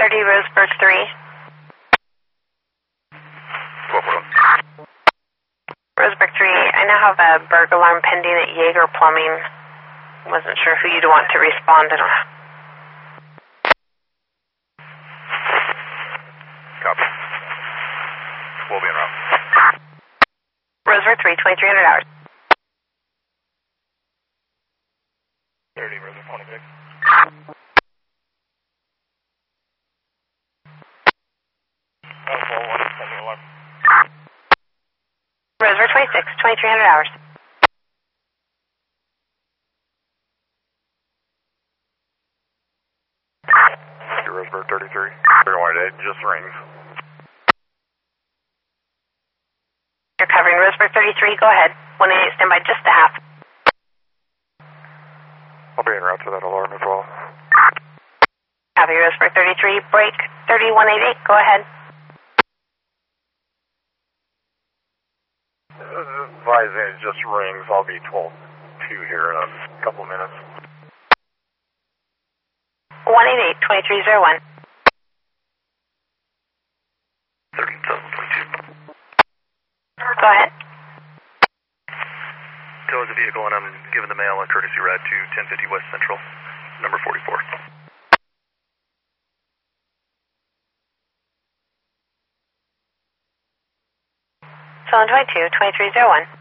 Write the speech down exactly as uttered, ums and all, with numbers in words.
thirty Roseburg three. twelve one. Roseburg three, I now have a burg alarm pending at Jaeger Plumbing. Wasn't sure who you'd want to respond to. Copy. We'll be en route. Roseburg three, twenty-three hundred hours. thirty, Roseburg twenty-six. Roseburg twenty-six, twenty-three hundred hours. Roseburg thirty-three. One eight, just rings. You're covering Roseburg thirty-three, go ahead. one eighty-eight, stand by just a half. I'll be en route to that alarm as well. Copy, Roseburg thirty-three, break thirty-one eighty-eight, go ahead. Advising it just rings. I'll be twelve two here in a couple minutes. one eighty-eight, twenty-three oh one. thirty-seven twenty-two. Go ahead. Tow the vehicle and I'm giving the mail a courtesy ride to ten fifty West Central, number forty-four. Zone twenty-two, twenty-three oh one.